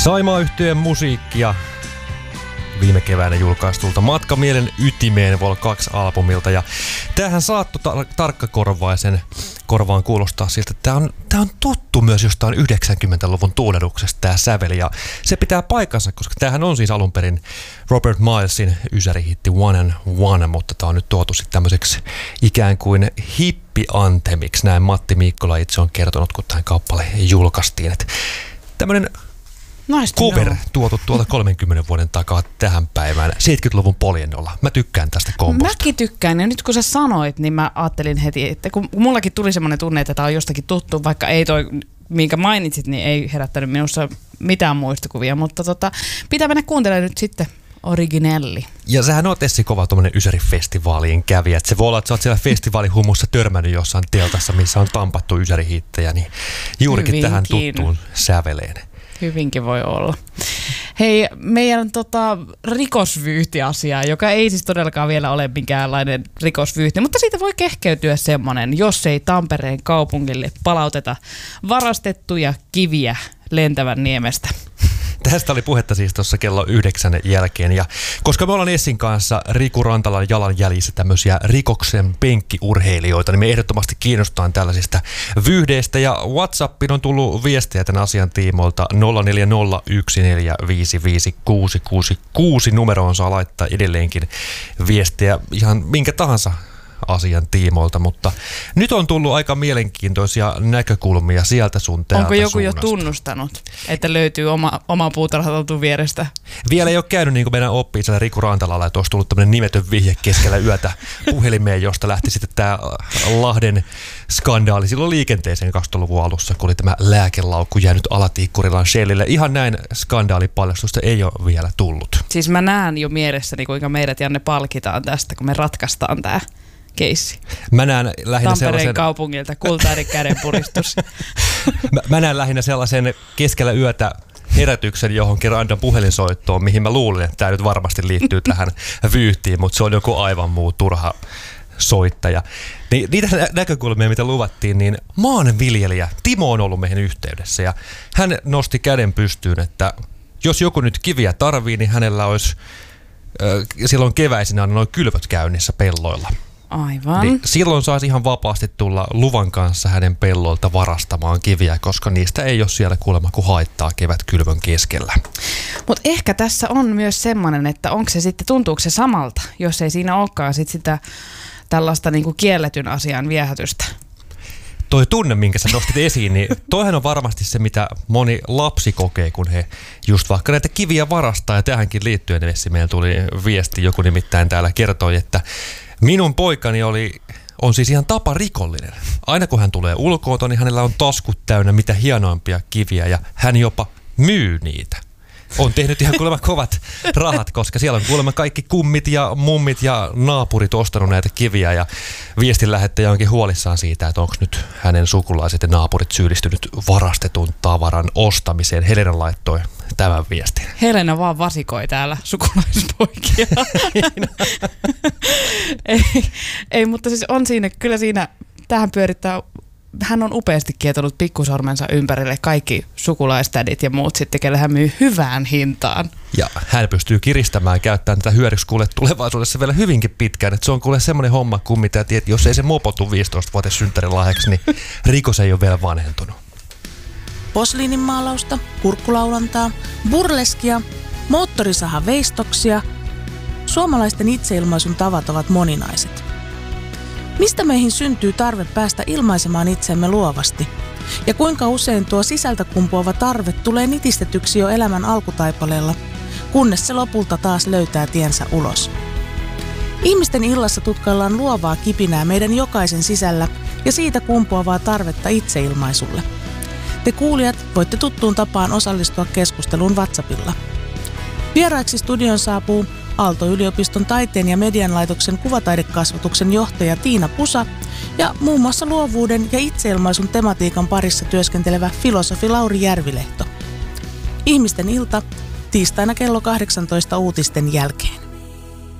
Saimaa-yhtyeen musiikkia viime keväänä julkaistulta Matkamielen ytimeen Vol. 2 albumilta. Ja tämähän saattoi tarkkakorvaisen korvaan kuulostaa siltä, että tämä on tuttu myös jostain 90-luvun tuuletuksesta tämä säveli. Ja se pitää paikkansa, koska tämähän on siis alun perin Robert Milesin ysärihitti One and One, mutta tämä on nyt tuotu sitten tämmöiseksi ikään kuin hippi-anthemiksi. Näin Matti Miikkola itse on kertonut, kun tämä kappale julkaistiin. Että tämmöinen cover tuotu tuolta 30 vuoden takaa tähän päivään 70-luvun poljennolla. Mä tykkään tästä komposta. Mäkin tykkään, ja nyt kun sä sanoit, niin mä ajattelin heti, että kun mullakin tuli semmoinen tunne, että tää on jostakin tuttu, vaikka ei toi, minkä mainitsit, niin ei herättänyt minussa mitään muistikuvia, mutta pitää mennä kuuntelemaan nyt sitten originelli. Ja sähän oot Essi kova tuommoinen ysärifestivaalien kävijä. Et se voi olla, että sä oot siellä festivaalihumussa törmännyt jossain teltassa, missä on tampattu ysärihittejä, niin juurikin hyvinkin tähän tuttuun säveleen. Hyvinkin voi olla. Hei, meidän rikosvyyhtiasia, joka ei siis todellakaan vielä ole minkäänlainen rikosvyyhti, mutta siitä voi kehkeytyä semmoinen, jos ei Tampereen kaupungille palauteta varastettuja kiviä Lentävän niemestä. Tästä oli puhetta siis tuossa kello 9 jälkeen, ja koska me ollaan Essin kanssa Riku Rantalan jalanjäljissä tämmöisiä rikoksen penkkiurheilijoita, niin me ehdottomasti kiinnostaan tällaisista vyyhdeistä, ja WhatsAppiin on tullut viestejä tämän asian tiimoilta 0401455666. Numeroon saa laittaa edelleenkin viestejä ihan minkä tahansa asian tiimoilta, mutta nyt on tullut aika mielenkiintoisia näkökulmia sieltä sun täältä Onko joku suunnasta jo tunnustanut, että löytyy oma puutarhatautu vierestä? Vielä ei ole käynyt niin kuin meidän oppi-isällä Riku Rantalalla, että olisi tullut tämmöinen nimetön vihje keskellä yötä puhelimeen, josta lähti sitten tämä Lahden skandaali silloin liikenteeseen 2000-luvun alussa, kun oli tämä lääkelaukku jäänyt Alatiikkurilan Shellille. Ihan näin skandaalipaljastusta ei ole vielä tullut. Siis mä näen jo mielessäni, kuinka meidät Janne palkitaan tästä, kun me ratkaistaan tämä keissi. Mä näen lähinnä Tampereen kaupungilta kultainen kädenpuristus. Mä näen lähinnä sellaisen keskellä yötä herätyksen johonkin randan puhelinsoittoon, mihin mä luulin, että tämä nyt varmasti liittyy tähän vyyhtiin, mutta se on joku aivan muu turha soittaja. Niitä näkökulmia, mitä luvattiin, niin maanviljelijä Timo on ollut meihin yhteydessä, ja hän nosti käden pystyyn, että jos joku nyt kiviä tarvii, niin hänellä olisi silloin keväisinä noin kylvöt käynnissä pelloilla. Aivan. Niin silloin saisi ihan vapaasti tulla luvan kanssa hänen pellolta varastamaan kiviä, koska niistä ei ole siellä kuulemma kuin haittaa kevätkylvön keskellä. Mutta ehkä tässä on myös semmoinen, että onko se sitten, tuntuuko se samalta, jos ei siinä olekaan sitä tällaista niinku kielletyn asian viehätystä? Toi tunne, minkä sä nostit esiin, niin toihan on varmasti se, mitä moni lapsi kokee, kun he just vaikka näitä kiviä varastaa. Ja tähänkin liittyen, Essi, meillä tuli viesti, joku nimittäin täällä kertoi, että minun poikani on siis ihan taparikollinen. Aina kun hän tulee ulkoota, niin hänellä on taskut täynnä mitä hienoimpia kiviä, ja hän jopa myy niitä. On tehnyt ihan kuulemma kovat rahat, koska siellä on kuulemma kaikki kummit ja mummit ja naapurit ostanut näitä kiviä, ja viestin lähettäjä onkin huolissaan siitä, että onko nyt hänen sukulaiset ja naapurit syyllistynyt varastetun tavaran ostamiseen. Helena laittoi tämän viestin. Helena vaan vasikoi täällä sukulaispoikia. ei, mutta siis on siinä, kyllä siinä, tähän pyörittää. Hän on upeasti kietonut pikkusormensa ympärille kaikki sukulaistädit ja muut sitten, kelle hän myy hyvään hintaan. Ja hän pystyy kiristämään ja käyttämään tätä hyödyksi kuule tulevaisuudessa vielä hyvinkin pitkään. Että se on kuule semmoinen homma kuin mitä, että jos ei se mopotu 15-vuotias synttärilahjaksi, niin rikos ei ole vielä vanhentunut. Posliininmaalausta, kurkkulaulantaa, burleskia, moottorisahaveistoksia. Suomalaisten itseilmaisun tavat ovat moninaiset. Mistä meihin syntyy tarve päästä ilmaisemaan itsemme luovasti? Ja kuinka usein tuo sisältä kumpuava tarve tulee nitistetyksi jo elämän alkutaipaleella, kunnes se lopulta taas löytää tiensä ulos? Ihmisten illassa tutkaillaan luovaa kipinää meidän jokaisen sisällä ja siitä kumpuavaa tarvetta itseilmaisulle. Te kuulijat voitte tuttuun tapaan osallistua keskusteluun WhatsAppilla. Vieraiksi studion saapuu Aalto-yliopiston taiteen ja median laitoksen kuvataidekasvatuksen johtaja Tiina Pusa ja muun muassa luovuuden ja itseilmaisun tematiikan parissa työskentelevä filosofi Lauri Järvilehto. Ihmisten ilta tiistaina kello 18 uutisten jälkeen.